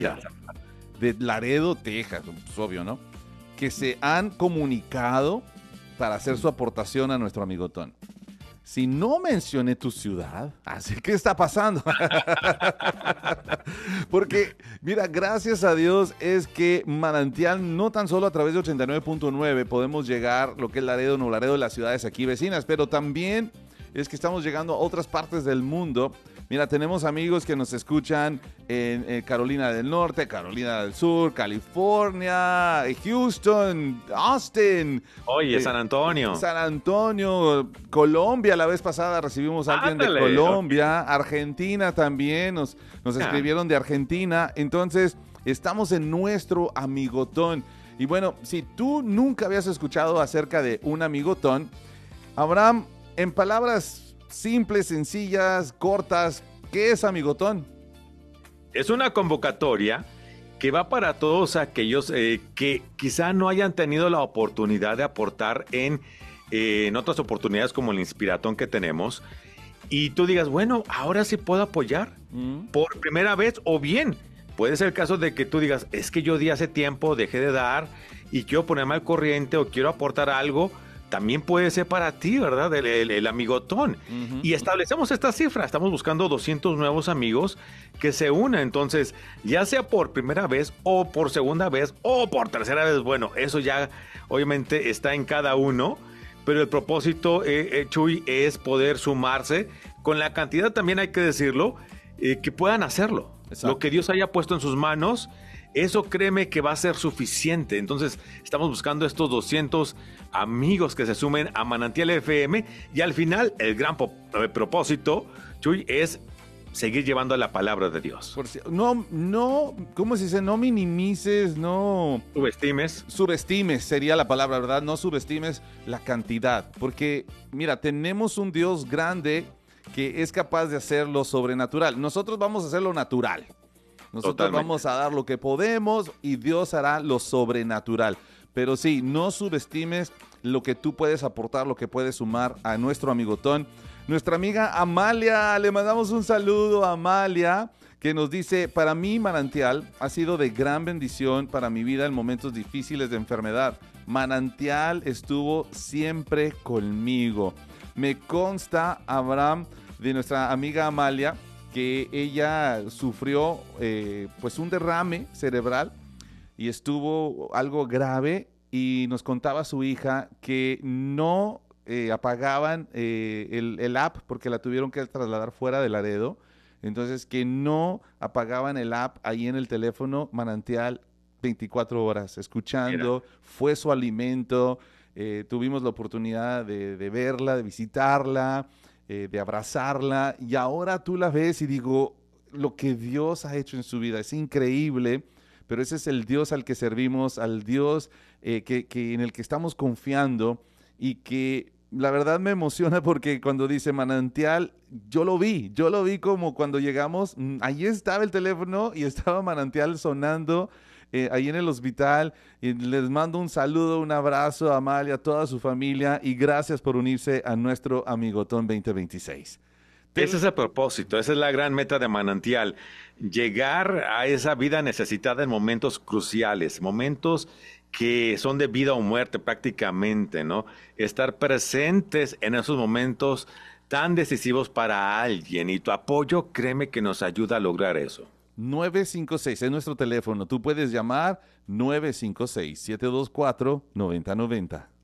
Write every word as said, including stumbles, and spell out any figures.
de Laredo, Texas, pues obvio, ¿no? Que se han comunicado para hacer su aportación a nuestro amigotón. Si no mencioné tu ciudad, así que está pasando. Porque, mira, gracias a Dios es que Manantial, no tan solo a través de ochenta y nueve punto nueve podemos llegar, lo que es Laredo, Nuevo Laredo, las ciudades aquí vecinas, pero también es que estamos llegando a otras partes del mundo. Mira, tenemos amigos que nos escuchan en, en Carolina del Norte, Carolina del Sur, California, Houston, Austin. Oye, eh, San Antonio. San Antonio, Colombia. La vez pasada recibimos a alguien Ándale, de Colombia, okay. Argentina también, nos, nos Ah. escribieron de Argentina. Entonces, estamos en nuestro amigotón. Y bueno, si tú nunca habías escuchado acerca de un amigotón, Abraham, en palabras simples, sencillas, cortas, ¿qué es amigotón? Es una convocatoria que va para todos aquellos eh, que quizá no hayan tenido la oportunidad de aportar en, eh, en otras oportunidades como el Inspiratón que tenemos, y tú digas, bueno, ahora sí puedo apoyar mm. por primera vez, o bien puede ser el caso de que tú digas, es que yo di hace tiempo, dejé de dar y quiero ponerme al corriente o quiero aportar algo. También puede ser para ti, ¿verdad? El, el, el amigotón. Uh-huh. Y establecemos esta cifra. Estamos buscando doscientos nuevos amigos que se unan. Entonces, ya sea por primera vez o por segunda vez o por tercera vez, bueno, eso ya obviamente está en cada uno. Pero el propósito, eh, eh, Chuy, es poder sumarse con la cantidad, también hay que decirlo, eh, que puedan hacerlo. Exacto. Lo que Dios haya puesto en sus manos, eso créeme que va a ser suficiente. Entonces estamos buscando estos doscientos amigos que se sumen a Manantial F M, y al final el gran po- propósito, Chuy, es seguir llevando la palabra de Dios. Por si, no, no, ¿cómo se dice? No minimices, no... Subestimes. Subestimes sería la palabra, ¿verdad? No subestimes la cantidad, porque mira, tenemos un Dios grande que es capaz de hacer lo sobrenatural. Nosotros vamos a hacer lo natural. Nosotros Totalmente. Vamos a dar lo que podemos y Dios hará lo sobrenatural. Pero sí, no subestimes lo que tú puedes aportar, lo que puedes sumar a nuestro amigotón. Nuestra amiga Amalia, le mandamos un saludo a Amalia, que nos dice, para mí Manantial ha sido de gran bendición para mi vida en momentos difíciles de enfermedad. Manantial estuvo siempre conmigo. Me consta, Abraham, de nuestra amiga Amalia, que ella sufrió eh, pues un derrame cerebral y estuvo algo grave, y nos contaba su hija que no eh, apagaban eh, el, el app porque la tuvieron que trasladar fuera de Laredo. Entonces, que no apagaban el app ahí en el teléfono Manantial veinticuatro horas, escuchando. Mira. Fue su alimento. Eh, tuvimos la oportunidad de, de verla, de visitarla, Eh, de abrazarla, y ahora tú la ves y digo, lo que Dios ha hecho en su vida es increíble, pero ese es el Dios al que servimos, al Dios eh, que, que en el que estamos confiando, y que la verdad me emociona porque cuando dice Manantial, yo lo vi, yo lo vi como cuando llegamos, ahí estaba el teléfono y estaba Manantial sonando, Eh, ahí en el hospital, y les mando un saludo, un abrazo a Amalia, a toda su familia, y gracias por unirse a nuestro Amigotón veinte veintiséis. Ese es el propósito, esa es la gran meta de Manantial, llegar a esa vida necesitada en momentos cruciales, momentos que son de vida o muerte prácticamente, ¿no? Estar presentes en esos momentos tan decisivos para alguien, y tu apoyo, créeme que nos ayuda a lograr eso. nueve cinco seis es nuestro teléfono. Tú puedes llamar nueve cinco seis, siete dos cuatro, nueve cero nueve cero.